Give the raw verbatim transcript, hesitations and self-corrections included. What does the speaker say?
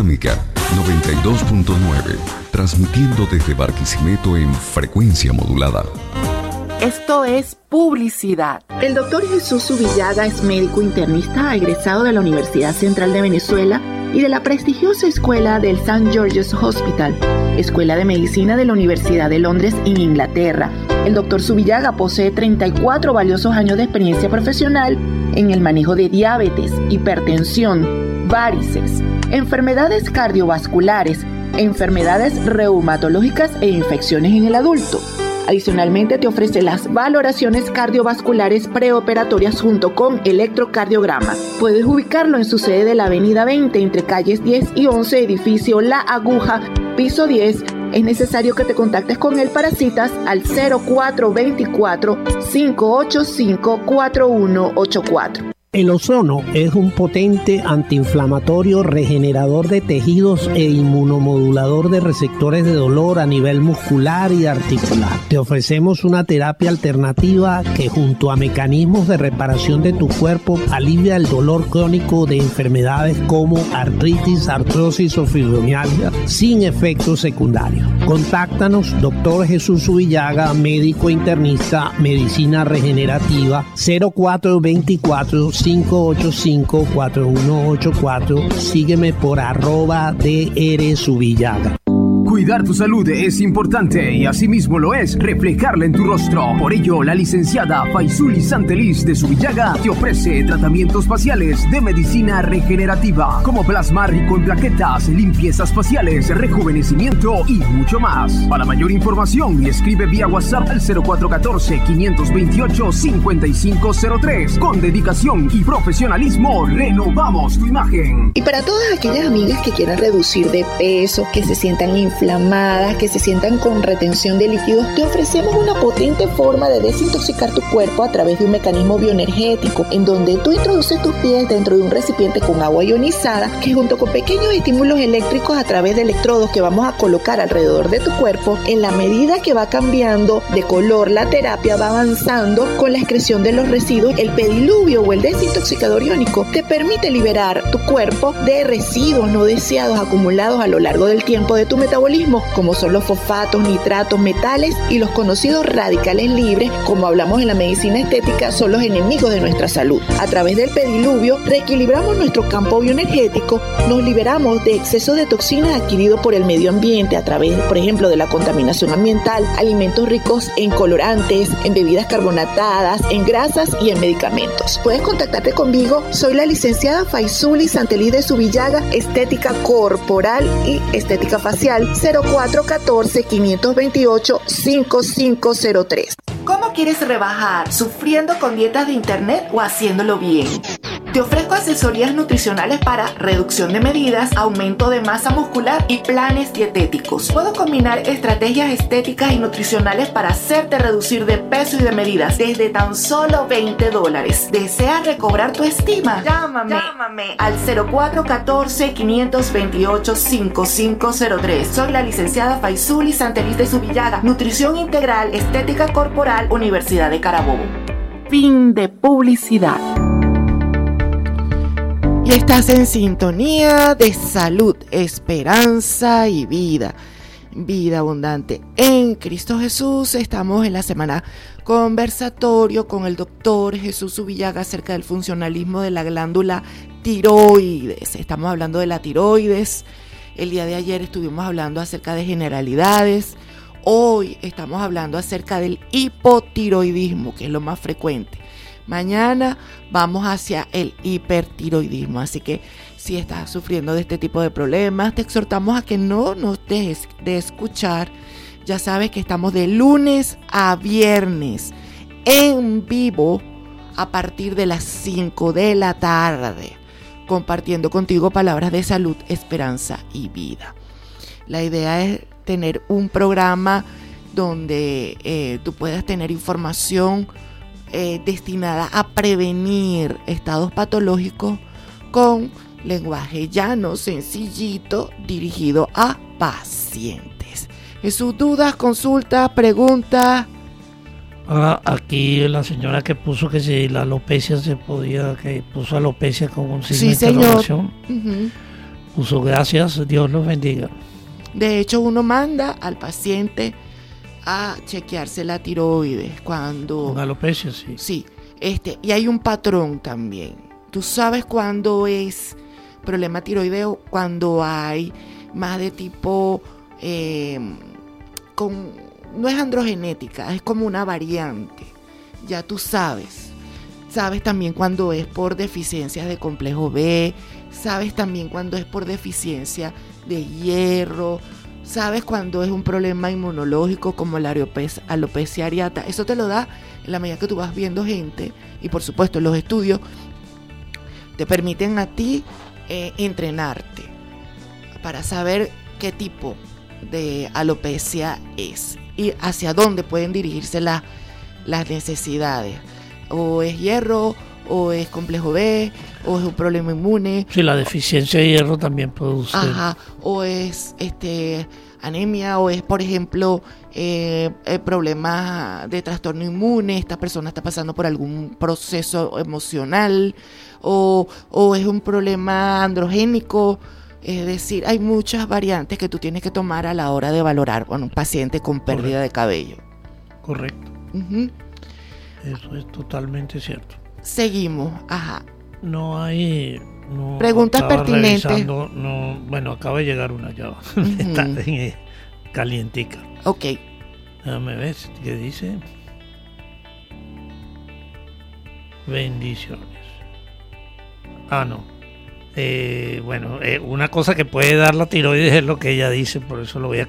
Sinfónica noventa y dos punto nueve, transmitiendo desde Barquisimeto en frecuencia modulada. Esto es publicidad. El doctor Jesús Subillaga es médico internista egresado de la Universidad Central de Venezuela y de la prestigiosa escuela del Saint George's Hospital, Escuela de Medicina de la Universidad de Londres en Inglaterra. El doctor Subillaga posee treinta y cuatro valiosos años de experiencia profesional en el manejo de diabetes, hipertensión, varices, enfermedades cardiovasculares, enfermedades reumatológicas e infecciones en el adulto. Adicionalmente te ofrece las valoraciones cardiovasculares preoperatorias junto con electrocardiograma. Puedes ubicarlo en su sede de la avenida veinte entre calles diez y once, edificio La Aguja, piso diez. Es necesario que te contactes con él para citas al cero cuatro veinticuatro, cinco ochenta y cinco, cuarenta y uno ochenta y cuatro. El ozono es un potente antiinflamatorio, regenerador de tejidos e inmunomodulador de receptores de dolor a nivel muscular y articular. Te ofrecemos una terapia alternativa que, junto a mecanismos de reparación de tu cuerpo, alivia el dolor crónico de enfermedades como artritis, artrosis o fibromialgia sin efectos secundarios. Contáctanos, doctor Jesús Subillaga, médico internista, medicina regenerativa, cero cuatro veinticuatro, cinco ochenta y cinco, cuarenta y uno ochenta y cuatro. Sígueme por arroba DR Subillaga. Cuidar tu salud es importante y asimismo lo es reflejarla en tu rostro. Por ello, la licenciada Faisuli Santeliz de Subillaga te ofrece tratamientos faciales de medicina regenerativa como plasma rico en plaquetas, limpiezas faciales, rejuvenecimiento y mucho más. Para mayor información, escribe vía WhatsApp al cero cuatro uno cuatro, cinco dos ocho, cinco cinco cero tres. Con dedicación y profesionalismo, renovamos tu imagen. Y para todas aquellas amigas que quieran reducir de peso, que se sientan inflamadas, que se sientan con retención de líquidos, te ofrecemos una potente forma de desintoxicar tu cuerpo a través de un mecanismo bioenergético en donde tú introduces tus pies dentro de un recipiente con agua ionizada que, junto con pequeños estímulos eléctricos a través de electrodos que vamos a colocar alrededor de tu cuerpo, en la medida que va cambiando de color la terapia va avanzando con la excreción de los residuos. El pediluvio o el desintoxicador iónico te permite liberar tu cuerpo de residuos no deseados acumulados a lo largo del tiempo de tu metabolismo, como son los fosfatos, nitratos, metales y los conocidos radicales libres, como hablamos en la medicina estética, son los enemigos de nuestra salud. A través del pediluvio reequilibramos nuestro campo bioenergético, nos liberamos de exceso de toxinas adquiridos por el medio ambiente a través, por ejemplo, de la contaminación ambiental, alimentos ricos en colorantes, en bebidas carbonatadas, en grasas y en medicamentos. Puedes contactarte conmigo, soy la licenciada Faisuli Santeliz de Subillaga, estética corporal y estética facial, cero cuatro uno cuatro, cinco dos ocho, cinco cinco cero tres. ¿Cómo quieres rebajar? ¿Sufriendo con dietas de internet o haciéndolo bien? Te ofrezco asesorías nutricionales para reducción de medidas, aumento de masa muscular y planes dietéticos. Puedo combinar estrategias estéticas y nutricionales para hacerte reducir de peso y de medidas desde tan solo veinte dólares. ¿Deseas recobrar tu estima? Llámame, Llámame al cero cuatro uno cuatro, cinco dos ocho, cinco cinco cero tres. Soy la licenciada Faisuli Santeliz de Subillaga, Nutrición Integral, Estética Corporal, Universidad de Carabobo. Fin de publicidad. Y estás en sintonía de salud, esperanza y vida. Vida abundante en Cristo Jesús. Estamos en la semana conversatorio con el doctor Jesús Subillaga acerca del funcionalismo de la glándula tiroides. Estamos hablando de la tiroides. El día de ayer estuvimos hablando acerca de generalidades. Hoy estamos hablando acerca del hipotiroidismo, que es lo más frecuente. Mañana vamos hacia el hipertiroidismo, así que si estás sufriendo de este tipo de problemas, te exhortamos a que no nos dejes de escuchar. Ya sabes que estamos de lunes a viernes en vivo a partir de las cinco de la tarde, compartiendo contigo palabras de salud, esperanza y vida. La idea es tener un programa donde eh, tú puedas tener información Eh, destinada a prevenir estados patológicos con lenguaje llano, sencillito, dirigido a pacientes. Jesús, dudas, consultas, preguntas. Ah, aquí la señora que puso que si la alopecia se podía, que puso alopecia con un signo sí, de interrogación. Uh-huh. Muchas gracias, Dios los bendiga. De hecho, uno manda al paciente a chequearse la tiroides cuando... Con alopecia, sí. Sí, este, y hay un patrón también. Tú sabes cuándo es problema tiroideo, cuando hay más de tipo... Eh, con, no es androgenética, es como una variante. Ya tú sabes. Sabes también cuando es por deficiencias de complejo B. Sabes también cuando es por deficiencia de hierro. Sabes cuando es un problema inmunológico como la alopecia, alopecia areata. Eso te lo da en la medida que tú vas viendo gente. Y por supuesto los estudios te permiten a ti eh, entrenarte para saber qué tipo de alopecia es y hacia dónde pueden dirigirse la, las necesidades. O es hierro, o es complejo B, o es un problema inmune. Sí, la deficiencia de hierro también produce. Ajá, o es este anemia, o es, por ejemplo, eh, eh, problemas de trastorno inmune. Esta persona está pasando por algún proceso emocional, o, o es un problema androgénico. Es decir, hay muchas variantes que tú tienes que tomar a la hora de valorar a un paciente con pérdida Correcto. de cabello. Correcto. Uh-huh. Eso es totalmente cierto. Seguimos, ajá. No hay... No, preguntas pertinentes. No, bueno, acaba de llegar una ya. Uh-huh. Está eh, calientica. Ok. Déjame ver qué dice. Bendiciones. Ah, no. Eh, bueno, eh, una cosa que puede dar la tiroides es lo que ella dice, por eso lo voy a